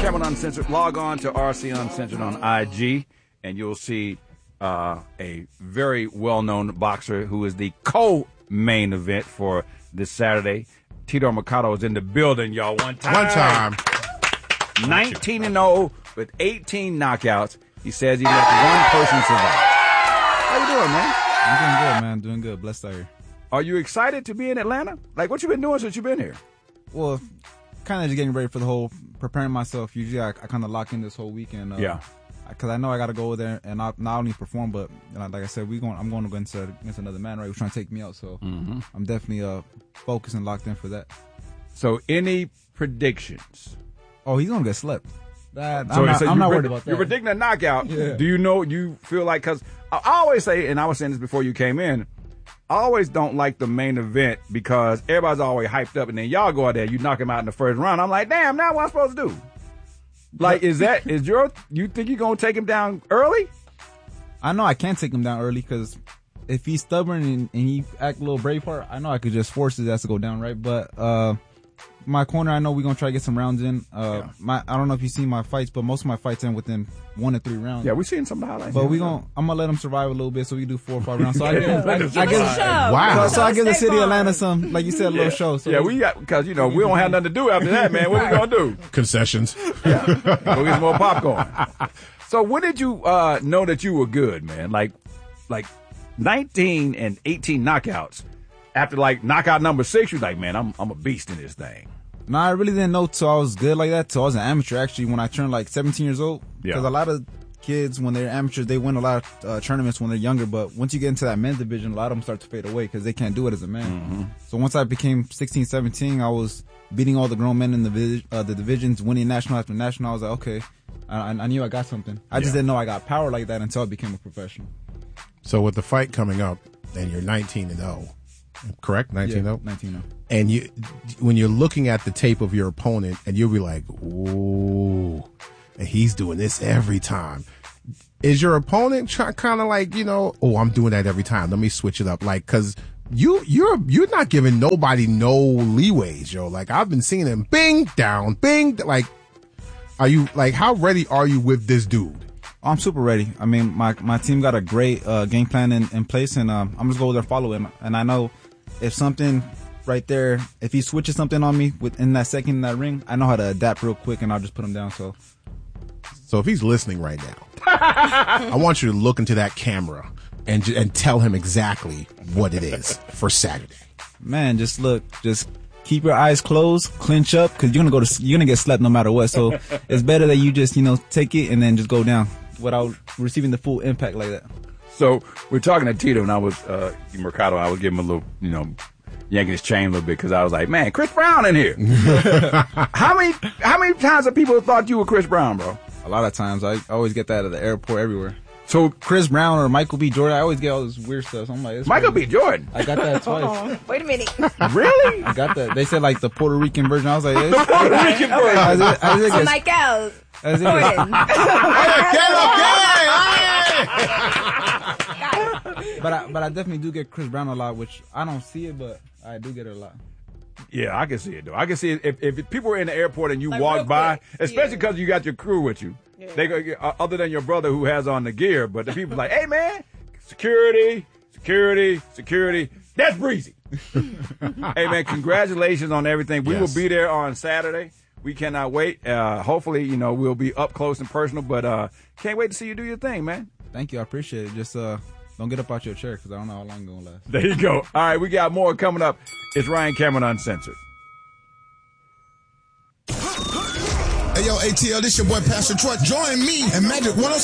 Cameron Uncensored. Log on to RC Uncensored on IG, and you'll see a very well-known boxer who is the co-main event for this Saturday. Tito Mercado is in the building, y'all. One time. 19-0 with 18 knockouts. He says he let one person survive. How you doing, man? I'm doing good, man. Doing good. Blessed out here. Are you excited to be in Atlanta? Like, what you been doing since you've been here? Well, kind of just getting ready for the whole, preparing myself. Usually I kind of lock in this whole weekend. Yeah. Because I know I got to go there and not only perform, but like I said, I'm going to go against another man, right? Who's trying to take me out. So I'm definitely focused and locked in for that. So any predictions? Oh, he's going to get slept. I'm not worried about that. You're predicting a knockout. Yeah. Do you feel like, because I always say, and I was saying this before you came in, I always don't like the main event because everybody's always hyped up, and then y'all go out there, you knock him out in the first round. I'm like, damn, now what I'm supposed to do? Like, you think you're going to take him down early? I know I can't take him down early because if he's stubborn and he act a little Braveheart, I know I could just force his ass to go down, right? But my corner, I know we're going to try to get some rounds in. I don't know if you've seen my fights, but most of my fights end within 1 to 3 rounds. Yeah, we've seen some of the highlights. But I'm going to let him survive a little bit, so we do 4 or 5 rounds. So I give the city of Atlanta some, like you said, a little show. So because, we don't have nothing to do after that, man. What we going to do? Concessions. Yeah. Go get some more popcorn. So when did you know that you were good, man? Like 19 and 18 knockouts. After knockout number 6, you're like, man, I'm a beast in this thing. No, I really didn't know till I was good like that. Till I was an amateur, actually, when I turned 17 years old. Because a lot of kids, when they're amateurs, they win a lot of tournaments when they're younger. But once you get into that men's division, a lot of them start to fade away because they can't do it as a man. Mm-hmm. So once I became 16, 17, I was beating all the grown men in the divisions, winning national after national. I was like, okay, I knew I got something. I just didn't know I got power like that until I became a professional. So with the fight coming up, and you're 19-0. Correct? 19-0? Yeah, 19-0. And when you're looking at the tape of your opponent, and you'll be like, ooh, and he's doing this every time. Is your opponent kind of like, oh, I'm doing that every time. Let me switch it up. Like, cause you're not giving nobody no leeways, yo. Like, I've been seeing him bing, down, bing. Like, how ready are you with this dude? I'm super ready. I mean, my team got a great game plan in place, and I'm just going there follow him. And I know if something right there, if he switches something on me within that second in that ring, I know how to adapt real quick, and I'll just put him down. So if he's listening right now, I want you to look into that camera and tell him exactly what it is for Saturday. Man, just keep your eyes closed, clinch up, because you're gonna get slept no matter what. So it's better that you just take it and then just go down without receiving the full impact like that. So we're talking to Tito, and I was Mercado. I was giving him a little, yanking his chain a little bit because I was like, man, Chris Brown in here. How many times have people thought you were Chris Brown, bro? A lot of times. I always get that at the airport, everywhere. So Chris Brown or Michael B. Jordan, I always get all this weird stuff. So I'm like, Michael B. Jordan. I got that twice. Wait a minute. Really? I got that. They said the Puerto Rican version. I was like, the Puerto Rican version. So Michael Jordan. But I definitely do get Chris Brown a lot, which I don't see it, but I do get it a lot. Yeah, I can see it though. I can see it if people were in the airport and you walk by, especially because you got your crew with you. Yeah. They go, other than your brother who has on the gear, but the people like, hey man, security. That's Breezy. Hey man, congratulations on everything. We will be there on Saturday. We cannot wait. Hopefully, we'll be up close and personal, but can't wait to see you do your thing, man. Thank you. I appreciate it. Just don't get up out your chair because I don't know how long it's going to last. There you go. All right, we got more coming up. It's Ryan Cameron Uncensored. Hey, yo, ATL, this your boy Pastor Troy. Join me and Magic 106.